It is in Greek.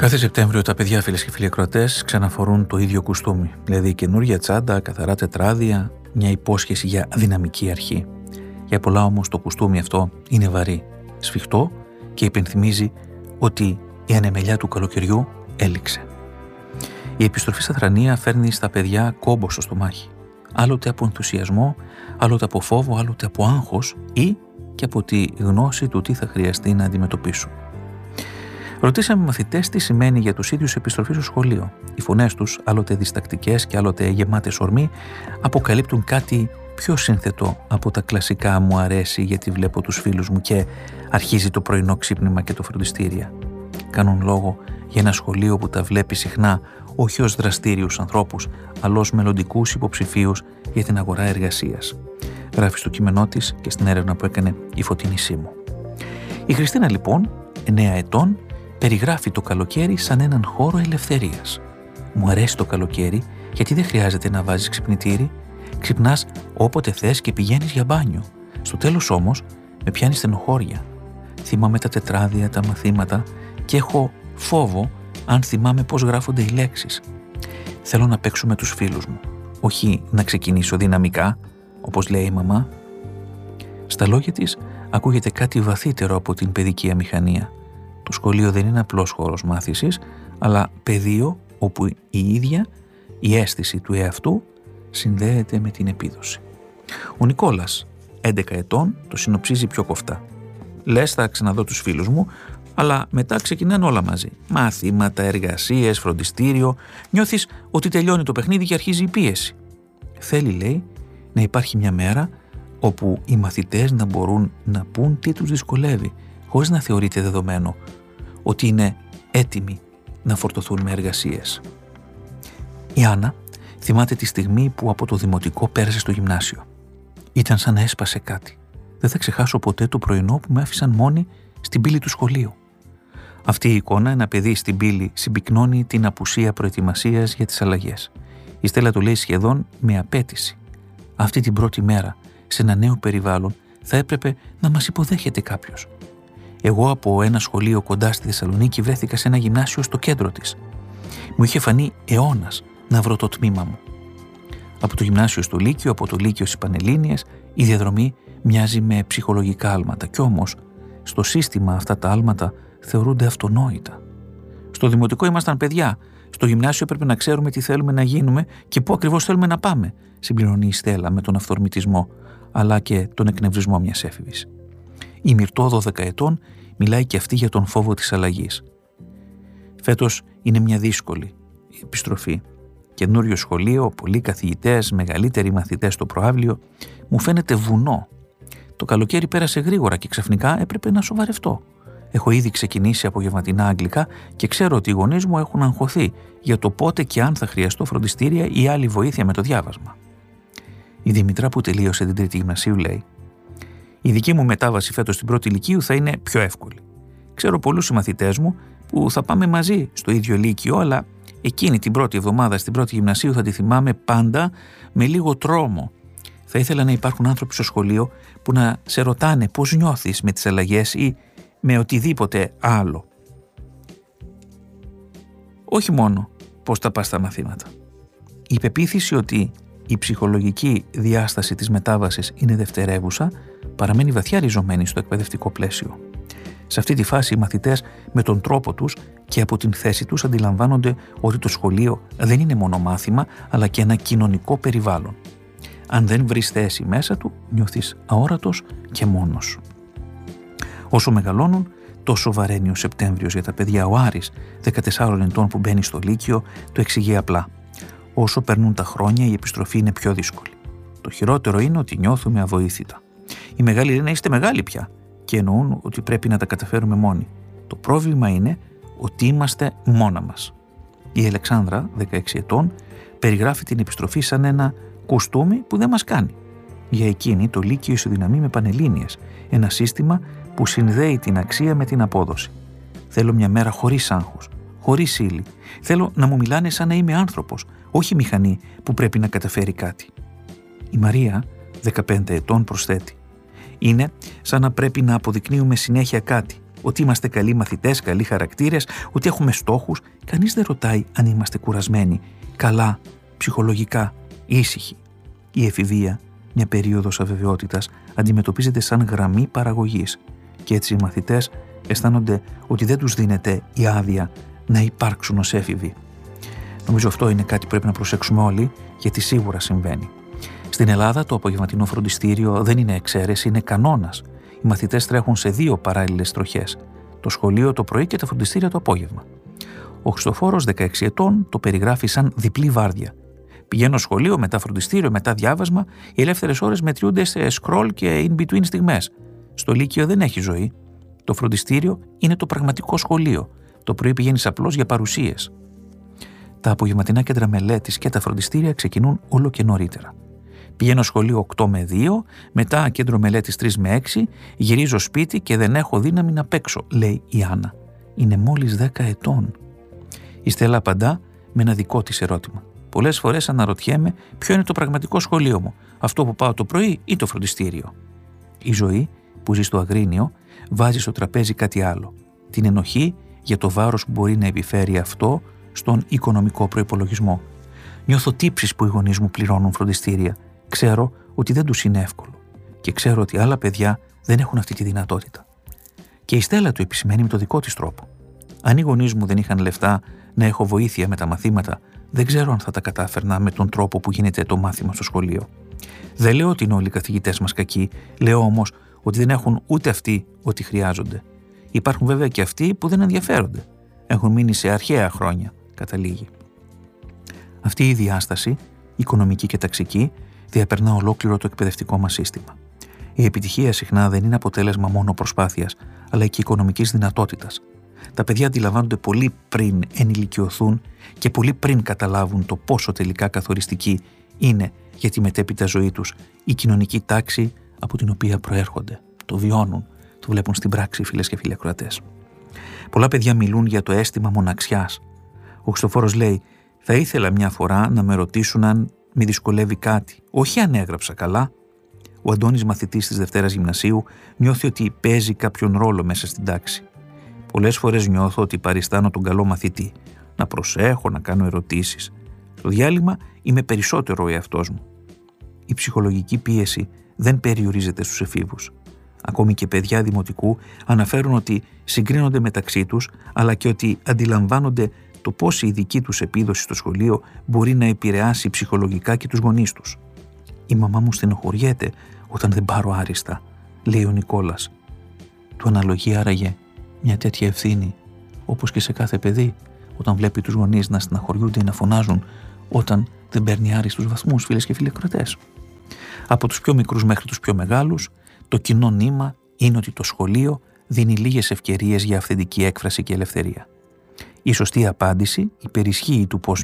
Κάθε Σεπτέμβριο τα παιδιά, φίλες και φίλοι ακροατές, ξαναφορούν το ίδιο κουστούμι. Δηλαδή καινούργια τσάντα, καθαρά τετράδια, μια υπόσχεση για δυναμική αρχή. Για πολλά όμως το κουστούμι αυτό είναι βαρύ, σφιχτό και υπενθυμίζει ότι η ανεμελιά του καλοκαιριού έληξε. Η επιστροφή στα θρανία φέρνει στα παιδιά κόμπο στο στομάχι. Άλλοτε από ενθουσιασμό, άλλοτε από φόβο, άλλοτε από άγχος ή και από τη γνώση του τι θα χρειαστεί να αντιμετωπίσουν. Ρωτήσαμε μαθητές τι σημαίνει για τους ίδιους επιστροφή στο σχολείο. Οι φωνές τους, άλλοτε διστακτικές και άλλοτε γεμάτες ορμή, αποκαλύπτουν κάτι πιο σύνθετο από τα κλασικά «μου αρέσει γιατί βλέπω τους φίλους μου» και αρχίζει το πρωινό ξύπνημα και το φροντιστήρια. Κάνουν λόγο για ένα σχολείο που τα βλέπει συχνά όχι ως δραστήριους ανθρώπους, αλλά ως μελλοντικούς υποψηφίους για την αγορά εργασίας. Γράφει στο κείμενό της και στην έρευνα που έκανε η Φωτεινή Σίμου. Η Χριστίνα λοιπόν, 9 ετών, περιγράφει το καλοκαίρι σαν έναν χώρο ελευθερίας. «Μου αρέσει το καλοκαίρι γιατί δεν χρειάζεται να βάζεις ξυπνητήρι, ξυπνάς όποτε θες και πηγαίνεις για μπάνιο. Στο τέλος όμως με πιάνει στενοχώρια. Θυμάμαι τα τετράδια, τα μαθήματα και έχω φόβο αν θυμάμαι πώς γράφονται οι λέξεις. Θέλω να παίξω με τους φίλους μου, όχι να ξεκινήσω δυναμικά, όπως λέει η μαμά». Στα λόγια της ακούγεται κάτι βαθύτερο από την παιδική αμηχανία. Το σχολείο δεν είναι απλός χώρος μάθησης, αλλά πεδίο όπου η ίδια η αίσθηση του εαυτού συνδέεται με την επίδοση. Ο Νικόλας, 11 ετών, το συνοψίζει πιο κοφτά. «Λες θα ξαναδώ τους φίλους μου, αλλά μετά ξεκινάνε όλα μαζί. Μαθήματα, εργασίες, φροντιστήριο. Νιώθεις ότι τελειώνει το παιχνίδι και αρχίζει η πίεση. Θέλει, λέει, να υπάρχει μια μέρα όπου οι μαθητές να μπορούν να πούν τι τους δυσκολεύει, χωρίς να θεωρείται δεδομένο ότι είναι έτοιμοι να φορτωθούν με εργασίες». Η Άννα θυμάται τη στιγμή που από το δημοτικό πέρασε στο γυμνάσιο. Ήταν σαν να έσπασε κάτι. «Δεν θα ξεχάσω ποτέ το πρωινό που με άφησαν μόνη στην πύλη του σχολείου». Αυτή η εικόνα, ένα παιδί στην πύλη, συμπυκνώνει την απουσία προετοιμασίας για τις αλλαγές. Η Στέλλα το λέει σχεδόν με απέτηση. Αυτή την πρώτη μέρα, σε ένα νέο περιβάλλον, θα έπρεπε να μας υποδέχεται κάποιος. Εγώ από ένα σχολείο κοντά στη Θεσσαλονίκη βρέθηκα σε ένα γυμνάσιο στο κέντρο της. Μου είχε φανεί αιώνας να βρω το τμήμα μου. Από το γυμνάσιο στο Λύκειο, από το Λύκειο στις Πανελλήνιες, η διαδρομή μοιάζει με ψυχολογικά άλματα. Κι όμως, στο σύστημα αυτά τα άλματα θεωρούνται αυτονόητα. Στο δημοτικό ήμασταν παιδιά. Στο γυμνάσιο έπρεπε να ξέρουμε τι θέλουμε να γίνουμε και πού ακριβώς θέλουμε να πάμε, συμπληρώνει η Στέλλα με τον αυθορμητισμό, αλλά και τον εκνευρισμό μιας έφηβης. Η Μυρτώ, 12 ετών, μιλάει και αυτή για τον φόβο της αλλαγής. Φέτος είναι μια δύσκολη επιστροφή. Καινούριο σχολείο, πολλοί καθηγητές, μεγαλύτεροι μαθητές στο προαύλιο, μου φαίνεται βουνό. Το καλοκαίρι πέρασε γρήγορα και ξαφνικά έπρεπε να σοβαρευτώ. Έχω ήδη ξεκινήσει απογευματινά αγγλικά και ξέρω ότι οι γονείς μου έχουν αγχωθεί για το πότε και αν θα χρειαστώ φροντιστήρια ή άλλη βοήθεια με το διάβασμα. Η Δημητρά που τελείωσε την τρίτη γυμνασίου λέει: «Η δική μου μετάβαση φέτος στην πρώτη λυκείου θα είναι πιο εύκολη. Ξέρω πολλούς συμμαθητές μου που θα πάμε μαζί στο ίδιο λύκειο, αλλά εκείνη την πρώτη εβδομάδα στην πρώτη γυμνασίου θα τη θυμάμαι πάντα με λίγο τρόμο. Θα ήθελα να υπάρχουν άνθρωποι στο σχολείο που να σε ρωτάνε πώς νιώθεις με τις αλλαγές ή με οτιδήποτε άλλο. Όχι μόνο πώς τα πας στα μαθήματα». Η πεποίθηση ότι η ψυχολογική διάσταση της μετάβασης είναι δευτερεύουσα παραμένει βαθιά ριζωμένη στο εκπαιδευτικό πλαίσιο. Σε αυτή τη φάση οι μαθητές με τον τρόπο τους και από την θέση τους αντιλαμβάνονται ότι το σχολείο δεν είναι μόνο μάθημα αλλά και ένα κοινωνικό περιβάλλον. Αν δεν βρεις θέση μέσα του, νιώθεις αόρατος και μόνος. Όσο μεγαλώνουν, τόσο βαραίνει ο Σεπτέμβριος για τα παιδιά. Ο Άρης, 14 ετών που μπαίνει στο Λύκειο, το εξηγεί απλά. Όσο περνούν τα χρόνια, η επιστροφή είναι πιο δύσκολη. Το χειρότερο είναι ότι νιώθουμε αβοήθητα. Οι μεγάλοι λένε είστε μεγάλοι πια και εννοούν ότι πρέπει να τα καταφέρουμε μόνοι. Το πρόβλημα είναι ότι είμαστε μόνα μας. Η Αλεξάνδρα, 16 ετών, περιγράφει την επιστροφή σαν ένα κουστούμι που δεν μας κάνει. Για εκείνη το Λύκειο ισοδυναμεί με Πανελλήνιες, ένα σύστημα που συνδέει την αξία με την απόδοση. Θέλω μια μέρα χωρίς άγχος, χωρίς ύλη. Θέλω να μου μιλάνε σαν να είμαι άνθρωπος, όχι μηχανή που πρέπει να καταφέρει κάτι. Η Μαρία, 15 ετών, προσθέτει: «Είναι σαν να πρέπει να αποδεικνύουμε συνέχεια κάτι. ότι είμαστε καλοί μαθητές, καλοί χαρακτήρες, ότι έχουμε στόχους. Κανείς δεν ρωτάει αν είμαστε κουρασμένοι, καλά, ψυχολογικά, ήσυχοι. Η εφηβεία, μια περίοδος αβεβαιότητας, αντιμετωπίζεται σαν γραμμή παραγωγής και έτσι οι μαθητές αισθάνονται ότι δεν τους δίνεται η άδεια να υπάρξουν ως έφηβοι. Νομίζω αυτό είναι κάτι που πρέπει να προσέξουμε όλοι, γιατί σίγουρα συμβαίνει. Στην Ελλάδα το απογευματινό φροντιστήριο δεν είναι εξαίρεση, είναι κανόνας. Οι μαθητές τρέχουν σε 2 παράλληλες τροχές. Το σχολείο το πρωί και τα φροντιστήρια το απόγευμα. Ο Χριστοφόρος, 16 ετών, το περιγράφει σαν διπλή βάρδια. Πηγαίνω σχολείο, μετά φροντιστήριο, μετά διάβασμα. Οι ελεύθερες ώρες μετριούνται σε scroll και in-between στιγμές. Στο Λύκειο δεν έχει ζωή. Το φροντιστήριο είναι το πραγματικό σχολείο. Το πρωί πηγαίνεις απλώς για παρουσίες. Τα απογευματινά κέντρα μελέτης και τα φροντιστήρια ξεκινούν όλο και νωρίτερα. Πηγαίνω σχολείο 8 με 2, μετά κέντρο μελέτης 3 με 6, γυρίζω σπίτι και δεν έχω δύναμη να παίξω, λέει η Άννα. Είναι μόλις 10 ετών. Η Στέλλα απαντά με ένα δικό της ερώτημα. Πολλές φορές αναρωτιέμαι ποιο είναι το πραγματικό σχολείο μου, αυτό που πάω το πρωί ή το φροντιστήριο. Η ζωή που ζει στο Αγρίνιο βάζει στο τραπέζι κάτι άλλο. Την ενοχή για το βάρος που μπορεί να επιφέρει αυτό στον οικονομικό προϋπολογισμό. Νιώθω τύψεις που οι γονείς μου πληρώνουν φροντιστήρια. Ξέρω ότι δεν τους είναι εύκολο και ξέρω ότι άλλα παιδιά δεν έχουν αυτή τη δυνατότητα. Και η Στέλλα το επισημαίνει με το δικό της τρόπο. Αν οι γονείς μου δεν είχαν λεφτά να έχω βοήθεια με τα μαθήματα, δεν ξέρω αν θα τα κατάφερνα με τον τρόπο που γίνεται το μάθημα στο σχολείο. Δεν λέω ότι είναι όλοι οι καθηγητές μας κακοί, λέω όμως ότι δεν έχουν ούτε αυτοί ό,τι χρειάζονται. Υπάρχουν βέβαια και αυτοί που δεν ενδιαφέρονται. Έχουν μείνει σε αρχαία χρόνια, καταλήγει. Αυτή η διάσταση, οικονομική και ταξική, διαπερνά ολόκληρο το εκπαιδευτικό μας σύστημα. Η επιτυχία συχνά δεν είναι αποτέλεσμα μόνο προσπάθειας, αλλά και οικονομικής δυνατότητας. Τα παιδιά αντιλαμβάνονται πολύ πριν ενηλικιωθούν και πολύ πριν καταλάβουν το πόσο τελικά καθοριστική είναι για τη μετέπειτα ζωή τους η κοινωνική τάξη από την οποία προέρχονται. Το βιώνουν, το βλέπουν στην πράξη, φίλες και φίλοι ακροατές. Πολλά παιδιά μιλούν για το αίσθημα μοναξιάς. Ο Χριστοφόρος λέει: θα ήθελα μια φορά να με ρωτήσουν αν με δυσκολεύει κάτι, όχι αν έγραψα καλά. Ο Αντώνης, μαθητής της Δευτέρας Γυμνασίου, νιώθει ότι παίζει κάποιον ρόλο μέσα στην τάξη. Πολλές φορές νιώθω ότι παριστάνω τον καλό μαθητή, να προσέχω, να κάνω ερωτήσεις. Στο διάλειμμα είμαι περισσότερο ο εαυτός μου. Η ψυχολογική πίεση δεν περιορίζεται στους εφήβους. Ακόμη και παιδιά δημοτικού αναφέρουν ότι συγκρίνονται μεταξύ τους, αλλά και ότι αντιλαμβάνονται το πώς η δική τους επίδοση στο σχολείο μπορεί να επηρεάσει ψυχολογικά και τους γονείς τους. «Η μαμά μου στενοχωριέται όταν δεν πάρω άριστα», λέει ο Νικόλας. Του αναλογεί άραγε μια τέτοια ευθύνη, όπως και σε κάθε παιδί, όταν βλέπει τους γονείς να στεναχωριούνται ή να φωνάζουν όταν δεν παίρνει άριστους βαθμούς, φίλες και φίλοι ακροατές. Από τους πιο μικρούς μέχρι τους πιο μεγάλους, το κοινό νήμα είναι ότι το σχολείο δίνει λίγες ευκαιρίες για αυθεντική έκφραση και ελευθερία. Η σωστή απάντηση υπερισχύει του πώς